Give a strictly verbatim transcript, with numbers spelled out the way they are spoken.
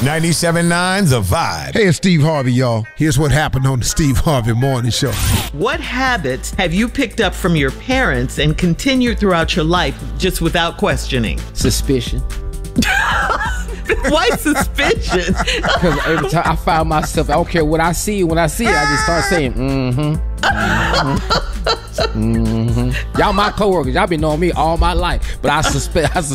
ninety-seven point nine The Vibe. Hey, it's Steve Harvey, y'all. Here's what happened on the Steve Harvey Morning Show. What habits have you picked up from your parents and continued throughout your life just without questioning? Suspicion. Why suspicion? Because every time I find myself, I don't care what I see. When I see it, I just start saying, mm-hmm. Mm-hmm. Mm-hmm. Y'all my coworkers. Y'all been knowing me all my life. But I suspect I suspect